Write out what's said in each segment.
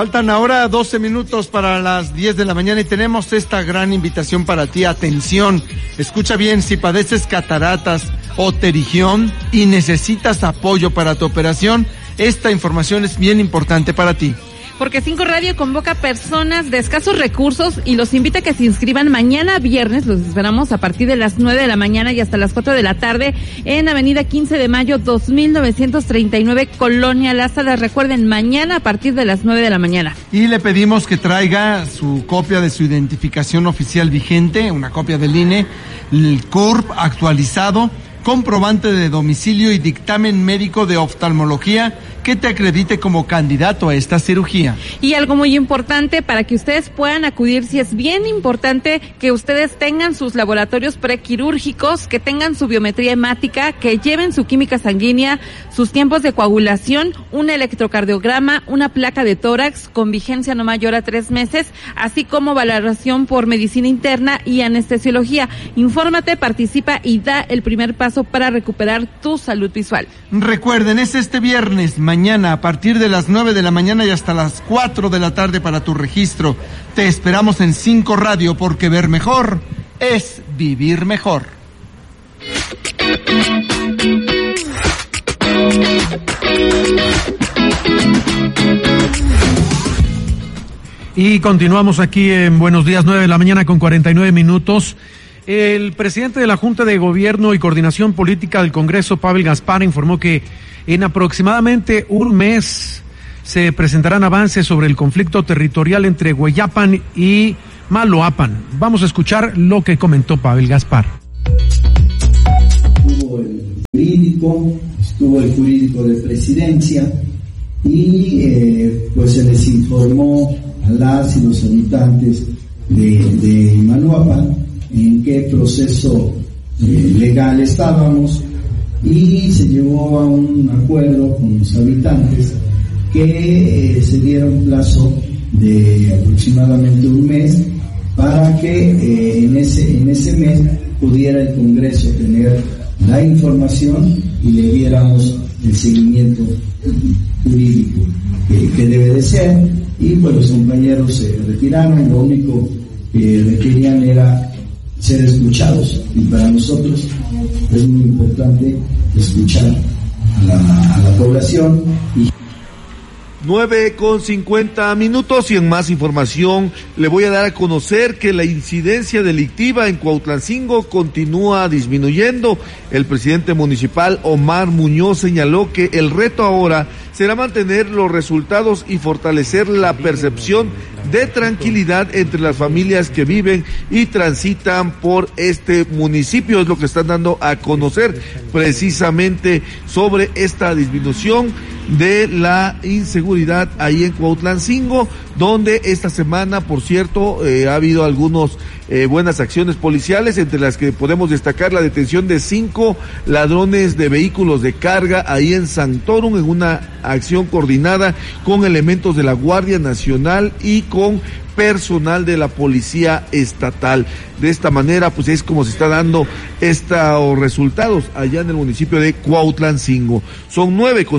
Faltan ahora 12 minutos para las 10 de la mañana y tenemos esta gran invitación para ti. Atención, escucha bien, si padeces cataratas o pterigión y necesitas apoyo para tu operación, esta información es bien importante para ti. Porque 5 Radio convoca personas de escasos recursos y los invita a que se inscriban mañana viernes. Los esperamos a partir de las 9 de la mañana y hasta las 4 de la tarde en Avenida 15 de Mayo, 2939, Colonia Lázaro. Recuerden, mañana a partir de las 9 de la mañana. Y le pedimos que traiga su copia de su identificación oficial vigente, una copia del INE, el CURP actualizado, comprobante de domicilio y dictamen médico de oftalmología que te acredite como candidato a esta cirugía. Y algo muy importante para que ustedes puedan acudir, si es bien importante que ustedes tengan sus laboratorios prequirúrgicos, que tengan su biometría hemática, que lleven su química sanguínea, sus tiempos de coagulación, un electrocardiograma, una placa de tórax con vigencia no mayor a 3 meses, así como valoración por medicina interna y anestesiología. Infórmate, participa y da el primer paso para recuperar tu salud visual. Recuerden, es este viernes, mañana, a partir de las 9 de la mañana y hasta las 4 de la tarde para tu registro. Te esperamos en 5 Radio, porque ver mejor es vivir mejor. Y continuamos aquí en Buenos Días, 9 de la mañana con 49 minutos. El presidente de la Junta de Gobierno y Coordinación Política del Congreso, Pavel Gaspar, informó que en aproximadamente un mes se presentarán avances sobre el conflicto territorial entre Hueyapan y Maloapan. Vamos a escuchar lo que comentó Pavel Gaspar. Estuvo el jurídico de presidencia y pues se les informó a las y los habitantes de Maloapan en qué proceso legal estábamos, y se llegó a un acuerdo con los habitantes que se diera un plazo de aproximadamente un mes para que en ese mes pudiera el Congreso tener la información y le diéramos el seguimiento jurídico que debe de ser. Y pues los compañeros se retiraron, lo único que requerían era ser escuchados, y para nosotros es muy importante escuchar a la población. 9:50 y en más información le voy a dar a conocer que la incidencia delictiva en Cuautlancingo continúa disminuyendo. El presidente municipal Omar Muñoz señaló que el reto ahora será mantener los resultados y fortalecer la percepción de tranquilidad entre las familias que viven y transitan por este municipio. Es lo que están dando a conocer precisamente sobre esta disminución de la inseguridad ahí en Cuautlancingo, donde esta semana, por cierto, ha habido algunos buenas acciones policiales, entre las que podemos destacar la detención de 5 ladrones de vehículos de carga ahí en Santorum, en una acción coordinada con elementos de la Guardia Nacional y con personal de la Policía Estatal. De esta manera, pues es como se está dando estos resultados allá en el municipio de Cuautlancingo. Son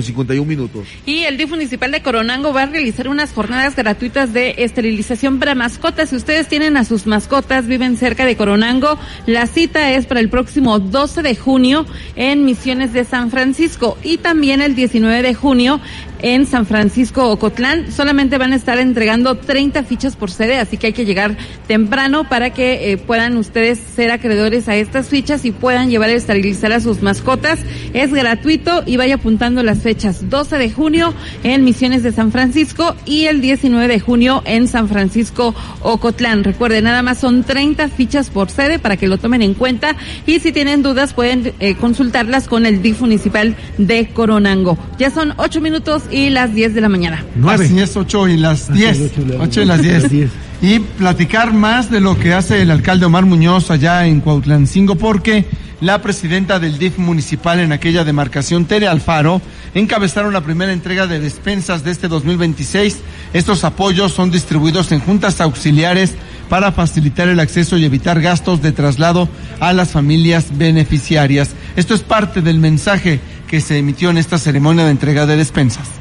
9:51. Y el DIF municipal de Coronango va a realizar unas jornadas gratuitas de esterilización para mascotas. Si ustedes tienen a sus mascotas, viven cerca de Coronango, la cita es para el próximo 12 de junio en Misiones de San Francisco y también el 19 de junio en San Francisco Ocotlán. Solamente van a estar entregando 30 fichas por sede, así que hay que llegar temprano para que puedan ustedes ser acreedores a estas fichas y puedan llevar a esterilizar a sus mascotas. Es gratuito y vaya apuntando las fechas: 12 de junio en Misiones de San Francisco y el 19 de junio en San Francisco Ocotlán. Recuerden, nada más son 30 fichas por sede para que lo tomen en cuenta, y si tienen dudas pueden consultarlas con el DIF municipal de Coronango. Ya son 8 minutos y las 10 de la mañana. 9. Así es, 8 y las 10. 8 y las 10. Y platicar más de lo que hace el alcalde Omar Muñoz allá en Cuautlancingo, porque la presidenta del DIF municipal en aquella demarcación, Tere Alfaro, encabezaron la primera entrega de despensas de este 2026. Estos apoyos son distribuidos en juntas auxiliares para facilitar el acceso y evitar gastos de traslado a las familias beneficiarias. Esto es parte del mensaje que se emitió en esta ceremonia de entrega de despensas.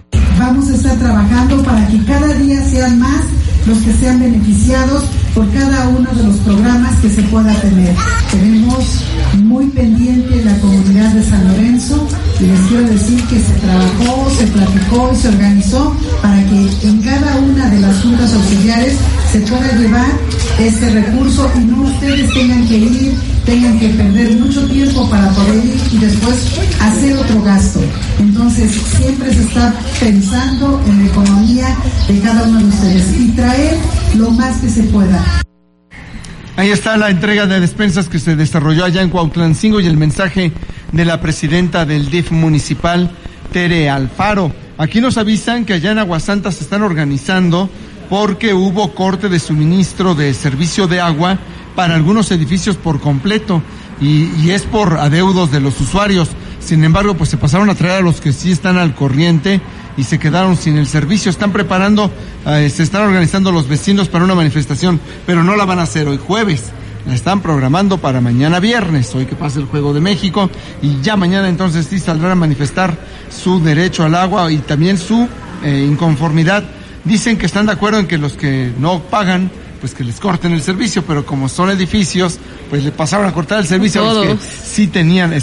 vamos a estar trabajando para que cada día sean más los que sean beneficiados por cada uno de los programas que se pueda tener. Tenemos muy pendiente la comunidad de San Lorenzo y les quiero decir que se trabajó, se platicó y se organizó para que en cada una de las juntas auxiliares se pueda llevar este recurso y no ustedes tengan que ir, tengan que perder mucho tiempo para poder ir y después hacer otro gasto. Entonces siempre se está pensando en la economía de cada uno de ustedes y traer lo más que se pueda. Ahí está la entrega de despensas que se desarrolló allá en Cuautlancingo y el mensaje de la presidenta del DIF municipal, Tere Alfaro. Aquí nos avisan que allá en Aguasanta se están organizando porque hubo corte de suministro de servicio de agua para algunos edificios por completo y es por adeudos de los usuarios. Sin embargo, pues se pasaron a traer a los que sí están al corriente y se quedaron sin el servicio. Están preparando, se están organizando los vecinos para una manifestación, pero no la van a hacer hoy jueves. La están programando para mañana viernes, hoy que pasa el Juego de México, y ya mañana entonces sí saldrán a manifestar su derecho al agua y también su inconformidad. Dicen que están de acuerdo en que los que no pagan, pues que les corten el servicio, pero como son edificios, pues le pasaron a cortar el servicio a los que sí tenían,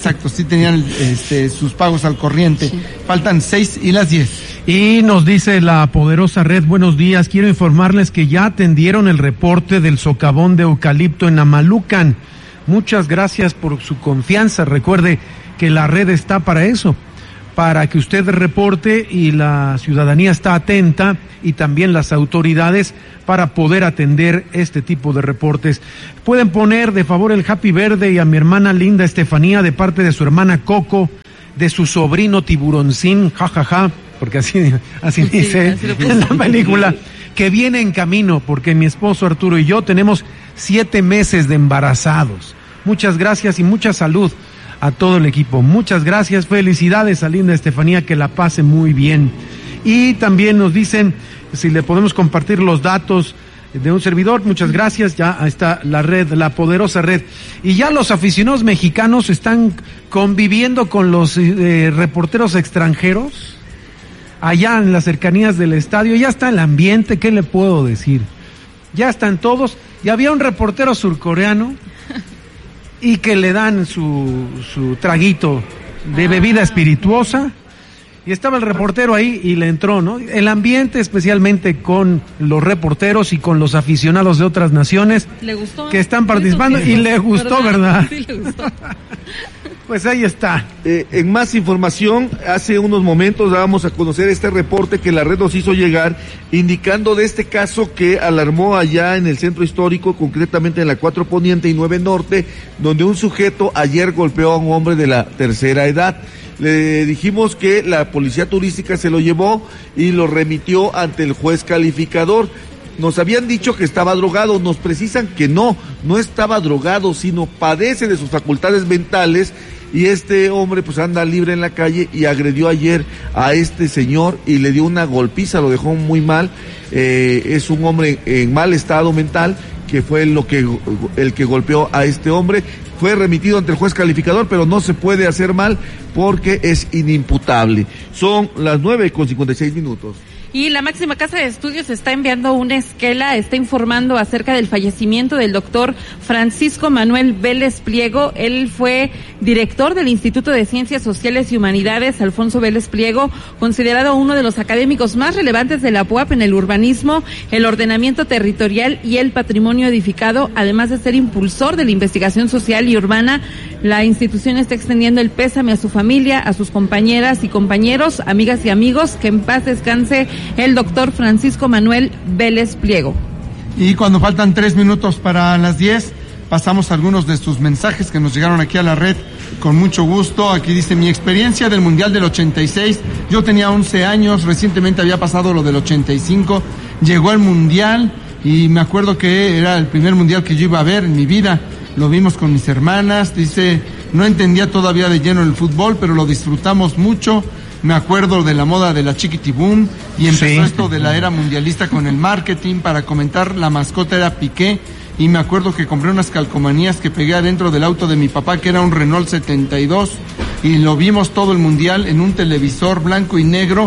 sus pagos al corriente. Sí. Faltan 6 y las 10. Y nos dice la poderosa red, buenos días, quiero informarles que ya atendieron el reporte del socavón de eucalipto en Amalucan. Muchas gracias por su confianza. Recuerde que la red está para eso, para que usted reporte y la ciudadanía está atenta y también las autoridades para poder atender este tipo de reportes. Pueden poner de favor el Happy Verde y a mi hermana linda Estefanía de parte de su hermana Coco, de su sobrino Tiburoncín, jajaja, porque así dice en la película, que viene en camino porque mi esposo Arturo y yo tenemos 7 meses de embarazados. Muchas gracias y mucha salud a todo el equipo. Muchas gracias, felicidades a linda Estefanía, que la pase muy bien. Y también nos dicen si le podemos compartir los datos de un servidor. Muchas gracias, ya está la red, la poderosa red. Y ya los aficionados mexicanos están conviviendo con los reporteros extranjeros allá en las cercanías del estadio. Ya está el ambiente, ¿qué le puedo decir? Ya están todos, y había un reportero surcoreano y que le dan su traguito de bebida espirituosa, y estaba el reportero ahí y le entró, ¿no? El ambiente, especialmente con los reporteros y con los aficionados de otras naciones que están participando, y le gustó, ¿verdad? Sí, le gustó. Pues ahí está. En más información, hace unos momentos dábamos a conocer este reporte que la red nos hizo llegar, indicando de este caso que alarmó allá en el centro histórico, concretamente en la 4 Poniente y 9 Norte, donde un sujeto ayer golpeó a un hombre de la tercera edad. Le dijimos que la policía turística se lo llevó y lo remitió ante el juez calificador. Nos habían dicho que estaba drogado, nos precisan que no estaba drogado, sino padece de sus facultades mentales, y este hombre pues anda libre en la calle y agredió ayer a este señor y le dio una golpiza, lo dejó muy mal. Es un hombre en mal estado mental, que fue el que golpeó a este hombre. Fue remitido ante el juez calificador, pero no se puede hacer mal porque es inimputable. Son las 9:56. Y la máxima casa de estudios está enviando una esquela, está informando acerca del fallecimiento del doctor Francisco Manuel Vélez Pliego. Él fue director del Instituto de Ciencias Sociales y Humanidades, Alfonso Vélez Pliego, considerado uno de los académicos más relevantes de la UAP en el urbanismo, el ordenamiento territorial y el patrimonio edificado, además de ser impulsor de la investigación social y urbana. La institución está extendiendo el pésame a su familia, a sus compañeras y compañeros, amigas y amigos. Que en paz descanse el doctor Francisco Manuel Vélez Pliego. Y cuando faltan 3 minutos para las 10, pasamos algunos de sus mensajes que nos llegaron aquí a la red con mucho gusto. Aquí dice: mi experiencia del Mundial del 86, yo tenía 11 años, recientemente había pasado lo del 85, llegó el Mundial y me acuerdo que era el primer Mundial que yo iba a ver en mi vida. Lo vimos con mis hermanas. Dice: no entendía todavía de lleno el fútbol, pero lo disfrutamos mucho. Me acuerdo de la moda de la chiquitibum y empezó esto de la era mundialista con el marketing. Para comentar, la mascota era Piqué, y me acuerdo que compré unas calcomanías que pegué adentro del auto de mi papá, que era un Renault 72, y lo vimos todo el mundial en un televisor blanco y negro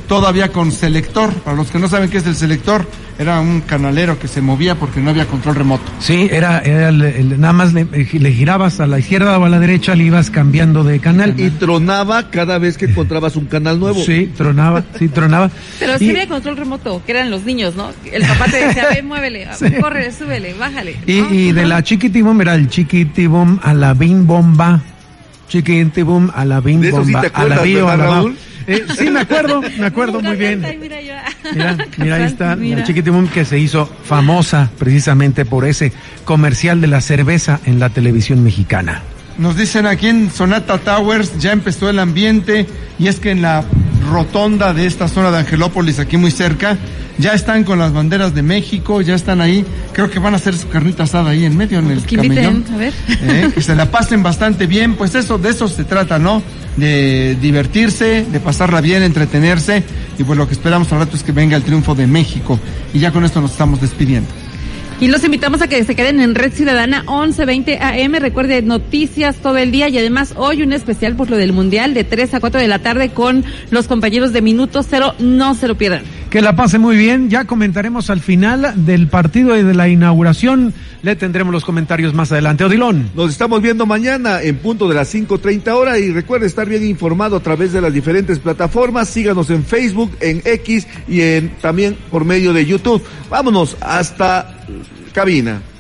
todavía con selector. Para los que no saben qué es el selector, era un canalero que se movía porque no había control remoto. Sí, era nada más le girabas a la izquierda o a la derecha, le ibas cambiando de canal. Y tronaba cada vez que encontrabas un canal nuevo. Sí, tronaba. Pero sí había control remoto, que eran los niños, ¿no? El papá te decía, ve, muévele, corre, súbele, bájale. Y de la Chiquitibum era el Chiquitibum a la Bim Bomba. Chiquitibum a la Bim Bomba. ¿De eso sí te acuerdas, a la Bio, a la Raúl? Sí, me acuerdo muy bien. Mira, ahí está el Chiquitibum, que se hizo famosa precisamente por ese comercial de la cerveza en la televisión mexicana. Nos dicen aquí en Sonata Towers, ya empezó el ambiente, y es que en la rotonda de esta zona de Angelópolis, aquí muy cerca, ya están con las banderas de México, ya están ahí, creo que van a hacer su carnita asada ahí en medio, en el camellón. A ver. Que se la pasen bastante bien, pues de eso se trata, ¿no? De divertirse, de pasarla bien, entretenerse, y pues lo que esperamos al rato es que venga el triunfo de México, y ya con esto nos estamos despidiendo. Y los invitamos a que se queden en Red Ciudadana 11:20 AM. Recuerde, noticias todo el día, y además hoy un especial por lo del Mundial de 3 a 4 de la tarde con los compañeros de Minuto Cero. No se lo pierdan. Que la pase muy bien. Ya comentaremos al final del partido y de la inauguración. Le tendremos los comentarios más adelante. Odilón. Nos estamos viendo mañana en punto de las 5:30 horas, y recuerde estar bien informado a través de las diferentes plataformas. Síganos en Facebook, en X y también por medio de YouTube. Vámonos hasta cabina.